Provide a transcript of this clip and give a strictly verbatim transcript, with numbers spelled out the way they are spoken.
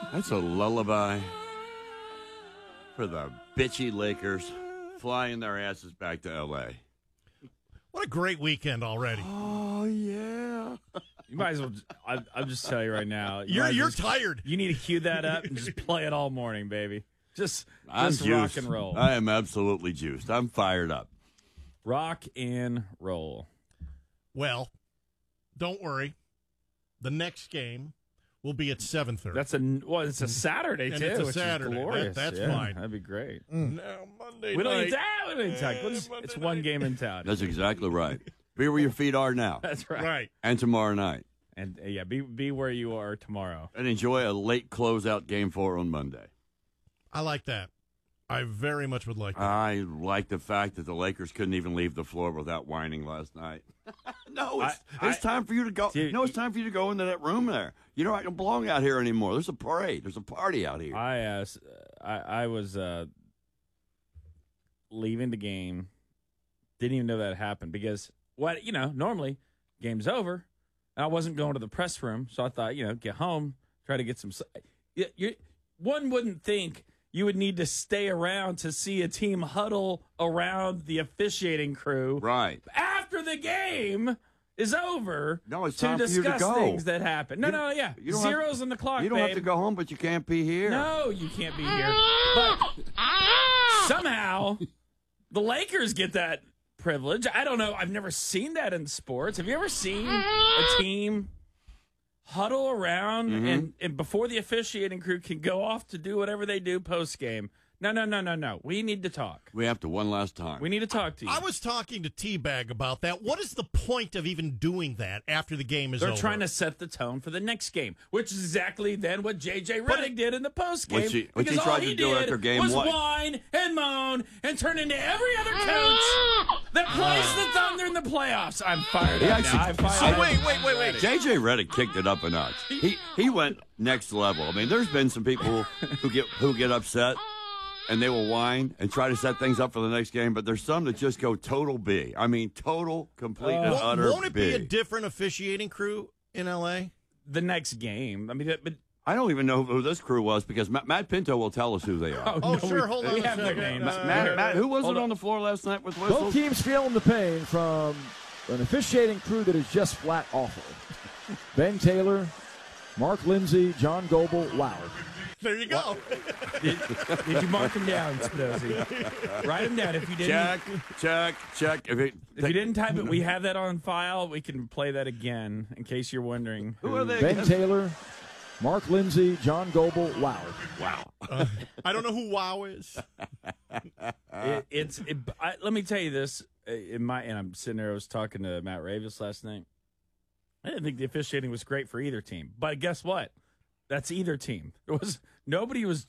That's a lullaby for the bitchy Lakers flying their asses back to L A. What a great weekend already. Oh, yeah. You might as well. I, I'm just telling you right now. You You're might as you're well- tired. You need to cue that up and just play it all morning, baby. Just, I'm just rock juiced. and roll. I am absolutely juiced. I'm fired up. Rock and roll. Well, don't worry. The next game will be at seven thirty. That's a well. It's a Saturday And too. it's a which Saturday. Is That- glorious. that's Yeah, fine. That'd be great. Now Monday We don't night. need that. We don't need time. It's, Monday it's one night. game in town. That's exactly right. Be where your feet are now That's right. Right. and tomorrow night. And uh, yeah, be be where you are tomorrow. And enjoy a late closeout game four on Monday. I like that. I very much would like that. I like the fact that the Lakers couldn't even leave the floor without whining last night. no, it's, I- it's I- time for you to go. Dude, no, it's time for you to go into that room there. You know, I don't belong out here anymore. There's a parade. There's a party out here. I uh, s- I, I was uh, leaving the game. Didn't even know that happened because what you know normally game's over, and I wasn't going to the press room, so I thought you know get home, try to get some. s- You, you, one wouldn't think you would need to stay around to see a team huddle around the officiating crew right. after the game is over. No, it's to time for you to discuss go. things that happen. No, You- no, yeah, you don't have- zeros on the clock. You don't have babe. to go home, but you can't be here. No, you can't be here. But somehow the Lakers get that privilege. I don't know. I've never seen that in sports. Have you ever seen a team huddle around Mm-hmm. and, and before the officiating crew can go off to do whatever they do post game? No, no, no, no, no. We need to talk. We have to one last time. We need to talk to you. I was talking to T-Bag about that. What is the point of even doing that after the game is They're over? trying to set the tone for the next game, which is exactly then what J J But Redick it- did in the post game. What's he- what's Because he all tried he to do did after game was one? whine and moan and turn into every other coach that plays the Thunder in the playoffs. I'm fired He up actually- now. I'm fired So up. wait, wait, wait, wait. J J Redick kicked it up a notch. He he went next level. I mean, there's been some people who get who get upset and they will whine and try to set things up for the next game, but there's some that just go total B. I mean, total, complete, and Won't, utter won't it B. be a different officiating crew in L A? The next game. I mean, that- but I don't even know who this crew was because Matt, Matt Pinto will tell us who they are. Oh, no, sure. we- Hold on we a have their second. names. Uh, Matt, Matt, who was Hold it on. on the floor last night with Both whistles? teams feeling the pain from an officiating crew that is just flat awful. Ben Taylor, Mark Lindsay, John Goebel. Wow. There you go. did, did you mark them down, Spinozy? Write them down. If you didn't, Check, check, check. If, it, if you didn't type it, we have that on file. We can play that again in case you're wondering. who are they? Ben again? Taylor, Mark Lindsay, John Goebel. Wow. Wow. I don't know who WoW is. It, it's. It, I, let me tell you this. uh, In my and I'm sitting there. I was talking to Matt Ravis last night. I didn't think the officiating was great for either team, but guess what? That's either team. There was nobody was